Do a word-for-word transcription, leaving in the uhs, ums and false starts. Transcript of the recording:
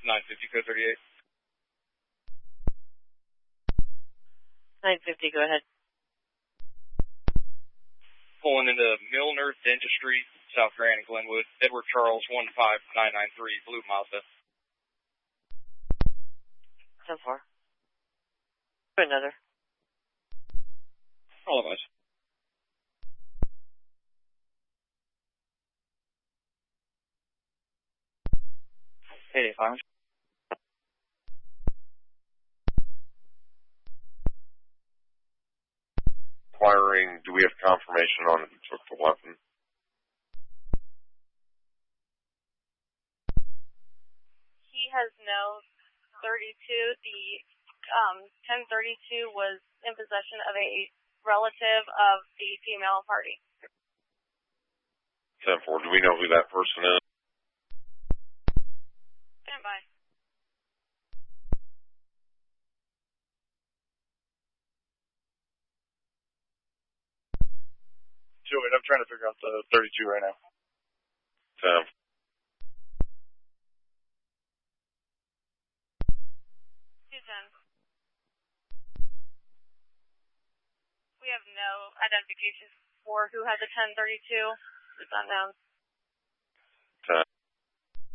nine fifty, code thirty-eight. nine fifty, go ahead. Pulling into Milner Dentistry, South Grand and Glenwood. Edward Charles, one five nine nine three, Blue Mazda. So far. Another. All of us. eighty-five. Inquiring, do we have confirmation on who took the weapon? He has no thirty-two. The um, ten thirty-two was in possession of a relative of the female party. ten four, do we know who that person is? Stand by. Joey, I'm trying to figure out the thirty-two right now. ten. two ten. We have no identification for who has a ten thirty-two. It's unknown. ten.